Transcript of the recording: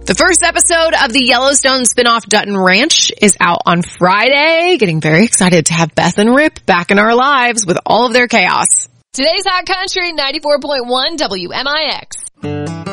The first episode of the Yellowstone spinoff Dutton Ranch is out on Friday. Getting very excited to have Beth and Rip back in our lives with all of their chaos. Today's Hot Country, 94.1 WMIX.